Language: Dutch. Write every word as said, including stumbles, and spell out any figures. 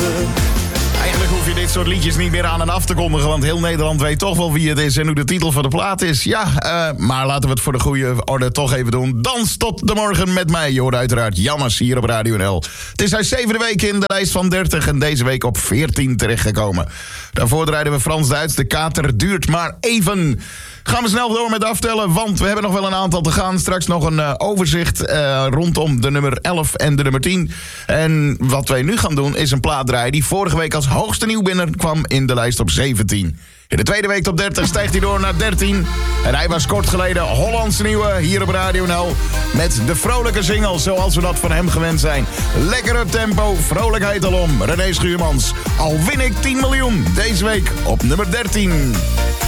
Eigenlijk hoef je dit soort liedjes niet meer aan en af te kondigen, want heel Nederland weet toch wel wie het is en hoe de titel van de plaat is. Ja, uh, maar laten we het voor de goede orde toch even doen. Dans tot de morgen met mij. Je hoort uiteraard Jammers hier op Radio N L. Het is haar zevende week in de lijst van dertig en deze week op veertien terechtgekomen. Daarvoor draaiden we Frans-Duits. De kater duurt maar even. Gaan we snel door met aftellen, want we hebben nog wel een aantal te gaan. Straks nog een uh, overzicht uh, rondom de nummer elf en de nummer tien. En wat wij nu gaan doen is een plaat draaien die vorige week als hoogste nieuw binnenkwam in de lijst op zeventien. In de tweede week op dertig stijgt hij door naar dertien. En hij was kort geleden Hollands nieuwe hier op Radio N L. Met de vrolijke single zoals we dat van hem gewend zijn. Lekker up tempo, vrolijkheid alom. René Schuurmans. Al win ik tien miljoen. Deze week op nummer dertien.